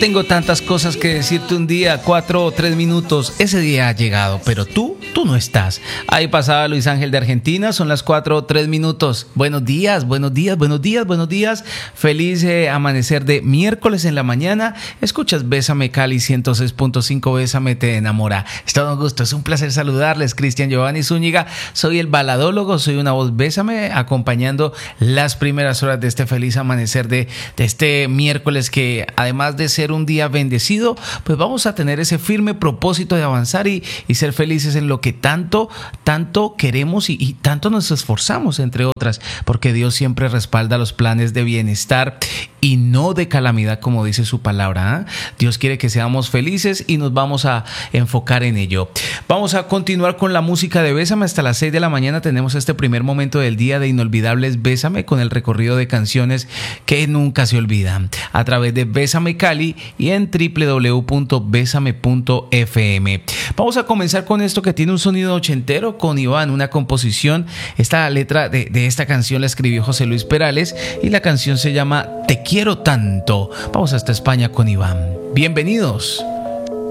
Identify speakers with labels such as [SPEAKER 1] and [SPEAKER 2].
[SPEAKER 1] tengo tantas cosas que decirte un día, 4 o 3 minutos. Ese día ha llegado, pero tú no estás. Ahí pasaba Luis Ángel de Argentina, son las 4 o 3 minutos. Buenos días, buenos días, buenos días, buenos días. Feliz amanecer de miércoles en la mañana. Escuchas Bésame Cali 106.5, Bésame te enamora. Es todo un gusto, es un placer saludarles. Cristian Giovanni Zúñiga, soy el baladólogo, soy una voz Bésame, acompañando las primeras horas de este feliz amanecer de este miércoles, que además de ser un día bendecido, pues vamos a tener ese firme propósito de avanzar y ser felices en lo que tanto queremos y tanto nos esforzamos, entre otras, porque Dios siempre respalda los planes de bienestar y no de calamidad, como dice su palabra. Dios quiere que seamos felices y nos vamos a enfocar en ello. Vamos a continuar con la música de Bésame hasta las 6 de la mañana. Tenemos este primer momento del día de Inolvidables Bésame, con el recorrido de canciones que nunca se olvidan, a través de Bésame Cali y en www.besame.fm. Vamos a comenzar con esto que tiene un sonido ochentero, con Iván, una composición. Esta letra de esta canción la escribió José Luis Perales y la canción se llama Te quiero tanto. Vamos hasta España con Iván. Bienvenidos.